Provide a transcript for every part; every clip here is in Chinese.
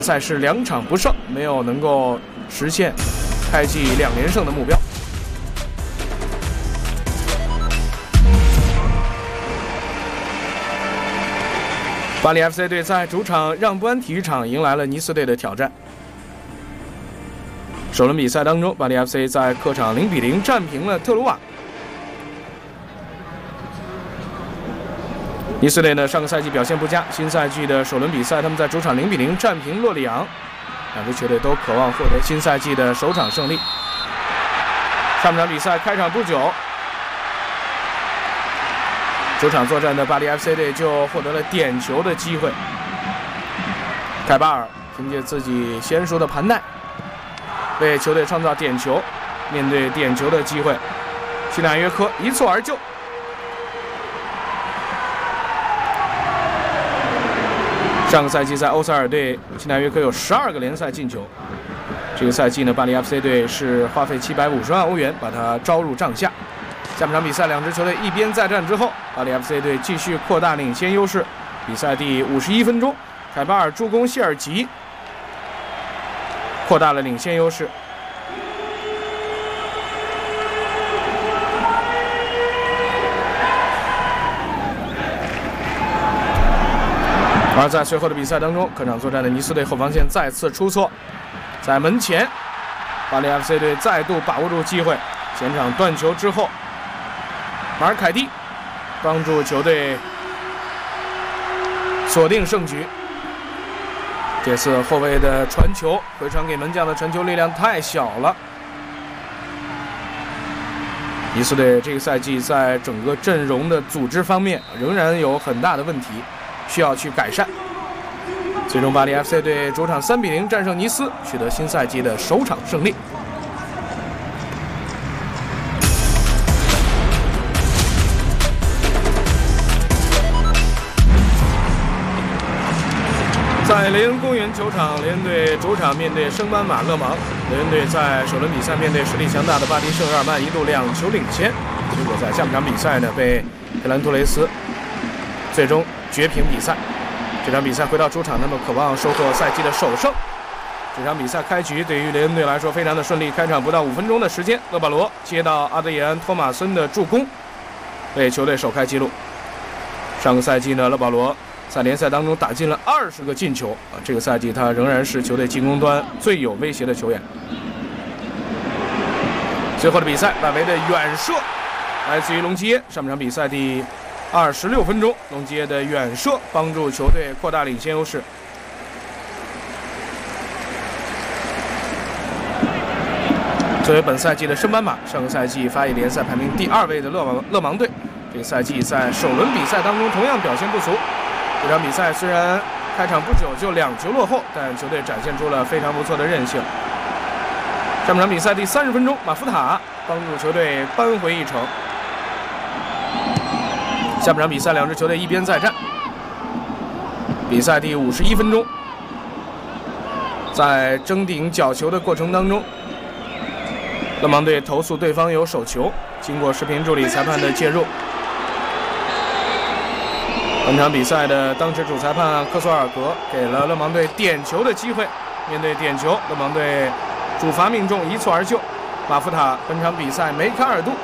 赛事2场不胜，没有能够实现开季2连胜的目标。巴黎 FC 队在主场让步安体育场迎来了尼斯队的挑战。首轮比赛当中，巴黎 FC 在客场0比0战平了特鲁瓦。尼斯队呢，上个赛季表现不佳，新赛季的首轮比赛，他们在主场0比0战平洛里昂，两支球队都渴望获得新赛季的首场胜利。上场比赛开场不久，主场作战的巴黎 FC 队就获得了点球的机会。凯巴尔凭借自己娴熟的盘带，为球队创造点球。面对点球的机会，西纳约科一蹴而就。上个赛季在欧塞尔队，西纳约科有12个联赛进球。这个赛季呢，巴黎 FC 队是花费750万欧元把他招入帐下。下半场比赛，两支球队一边再战之后，巴黎 FC 队继续扩大领先优势。比赛第51分钟，凯巴尔助攻谢尔吉，扩大了领先优势。而在随后的比赛当中，客场作战的尼斯队后防线再次出错，在门前，巴黎 FC 队再度把握住机会，前场断球之后，马尔凯蒂帮助球队锁定胜局。这次后卫的传球回传给门将的传球力量太小了。尼斯队这个赛季在整个阵容的组织方面仍然有很大的问题，需要去改善。最终，巴黎 FC 队主场3比0战胜尼斯，取得新赛季的首场胜利。在雷恩公园球场，雷恩队主场面对升班马勒芒。雷恩队在首轮比赛面对实力强大的巴黎圣日耳曼一度2球领先，结果在下半场比赛呢被佩兰托雷斯最终绝平比赛。这场比赛回到主场，他们渴望收获赛季的首胜。这场比赛开局对于雷恩队来说非常的顺利，开场不到5分钟的时间，勒保罗接到阿德里安·托马森的助攻，为球队首开纪录。上个赛季呢，勒保罗在联赛当中打进了20个进球啊，这个赛季他仍然是球队进攻端最有威胁的球员。最后的比赛，外围的远射来自于隆基耶。上半场比赛第26分钟，隆基耶的远射帮助球队扩大领先优势。作为本赛季的升班马，上个赛季法乙联赛排名第2位的勒芒队，这个赛季在首轮比赛当中同样表现不俗。这场比赛虽然开场不久就2球落后，但球队展现出了非常不错的韧性。上半场比赛第30分钟，马夫塔帮助球队扳回一城。下半场比赛，两支球队一边再战。比赛第51分钟，在争顶角球的过程当中，勒芒队投诉对方有手球，经过视频助理裁判的介入，本场比赛的当时主裁判科索尔格给了勒芒队点球的机会。面对点球，勒芒队主罚命中，一蹴而就。马夫塔本场比赛梅开2度。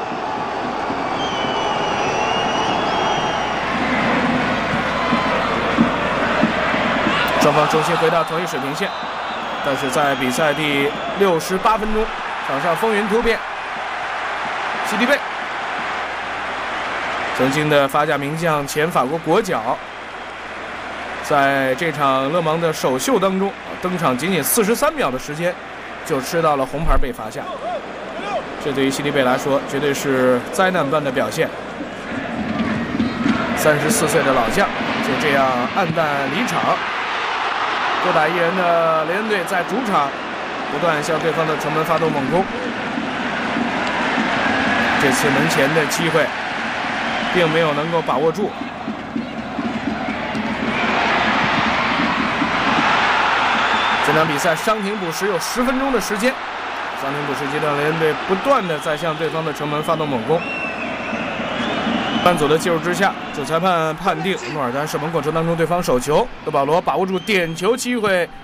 双方重新回到同一水平线，但是在比赛第68分钟，场上风云突变，西迪贝，曾经的法甲名将、前法国国脚，在这场勒芒的首秀当中登场仅仅43秒的时间，就吃到了红牌被罚下。这对于西迪贝来说，绝对是灾难般的表现。34岁的老将就这样黯淡离场。多打一人的雷恩队在主场不断向对方的城门发动猛攻，这次门前的机会并没有能够把握住。这场比赛伤停补时有10分钟的时间，伤停补时阶段，雷恩队不断的在向对方的城门发动猛攻。伴走的介入之下，主裁判判定诺尔丹射门过程当中对方手球，勒保罗把握住点球机会，